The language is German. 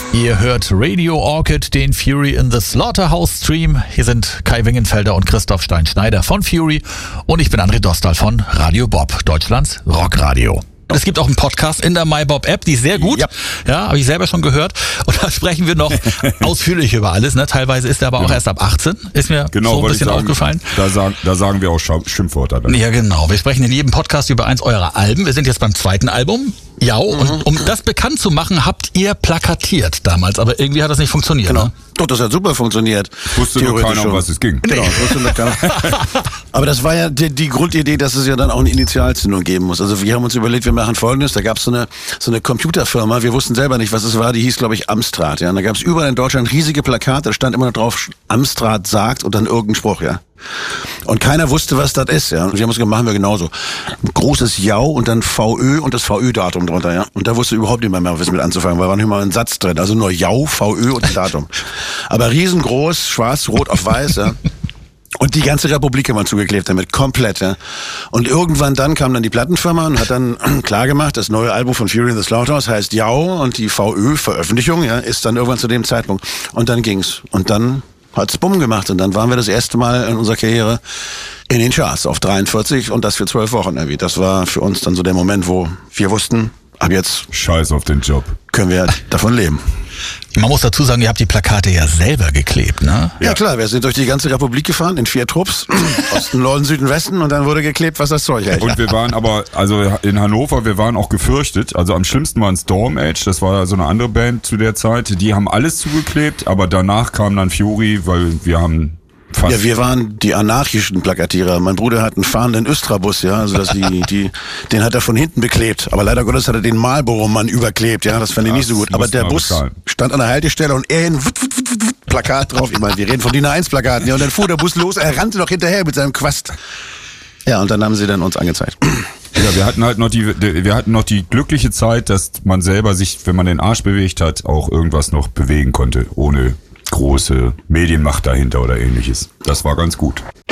Ihr hört Radio Orchid, den Fury in the Slaughterhouse Stream. Hier sind Kai Wingenfelder und Christoph Stein-Schneider von Fury und ich bin André Dostal von Radio Bob, Deutschlands Rockradio. Es gibt auch einen Podcast in der MyBob-App, die ist sehr gut. Ja, habe ich selber schon gehört. Und da sprechen wir noch ausführlich über alles. Ne? Teilweise ist er aber auch erst ab 18. Ist mir so ein bisschen aufgefallen. Da sagen wir auch Schimpfwörter. Dann. Ja, genau. Wir sprechen in jedem Podcast über eins eurer Alben. Wir sind jetzt beim zweiten Album. Ja, und um das bekannt zu machen, habt ihr plakatiert damals. Aber irgendwie hat das nicht funktioniert. Genau. Ne? Doch, das hat super funktioniert. Wusste nur keiner, um was es ging. Genau, wusste nur keiner. Aber das war ja die Grundidee, dass es ja dann auch eine Initialzündung geben muss. Also wir haben uns überlegt, wir machen Folgendes. Da gab es so eine Computerfirma, wir wussten selber nicht, was es war, die hieß, glaube ich, Amstrad. Ja? Und da gab es überall in Deutschland riesige Plakate, da stand immer noch drauf, Amstrad sagt und dann irgendein Spruch, ja. Und keiner wusste, was das ist, ja. Und wir haben uns gesagt, machen wir genauso. Ein großes Jau und dann VÖ und das VÖ-Datum drunter, ja. Und da wusste überhaupt niemand mehr, was mit anzufangen, weil da war nicht mal ein Satz drin. Also nur Jau, VÖ und ein Datum. Aber riesengroß, schwarz, rot auf weiß, ja. Und die ganze Republik haben wir zugeklebt damit, komplett, ja. Und irgendwann dann kam dann die Plattenfirma und hat dann klargemacht, das neue Album von Fury in the Slaughterhouse heißt Jau und die VÖ-Veröffentlichung, ja, ist dann irgendwann zu dem Zeitpunkt. Und dann ging's. Und dann hat's bumm gemacht und dann waren wir das erste Mal in unserer Karriere in den Charts auf 43 und das für 12 Wochen irgendwie. Das war für uns dann so der Moment, wo wir wussten, ab jetzt Scheiß auf den Job. Können wir davon leben. Man muss dazu sagen, ihr habt die Plakate ja selber geklebt, ne? Ja klar, wir sind durch die ganze Republik gefahren in 4 Trupps, Osten, Norden, Süden, Westen und dann wurde geklebt, was das Zeug hält. Und wir waren aber, also in Hannover, wir waren auch gefürchtet. Also am schlimmsten waren Storm Age, das war so eine andere Band zu der Zeit. Die haben alles zugeklebt, aber danach kam dann Fury, weil wir haben fast... Ja, wir waren die anarchischen Plakatierer. Mein Bruder hat einen fahrenden Östrabus, ja, also dass den hat er von hinten beklebt. Aber leider Gottes hat er den Marlboro-Mann überklebt, ja, das fand ich nicht so gut. Aber der Bus stand an der Haltestelle und er ein Plakat drauf. Ich meine, wir reden von DIN A1-Plakaten, ja, und dann fuhr der Bus los, er rannte noch hinterher mit seinem Quast. Ja, und dann haben sie dann uns angezeigt. Ja, wir hatten noch die glückliche Zeit, dass man selber sich, wenn man den Arsch bewegt hat, auch irgendwas noch bewegen konnte, ohne große Medienmacht dahinter oder ähnliches. Das war ganz gut.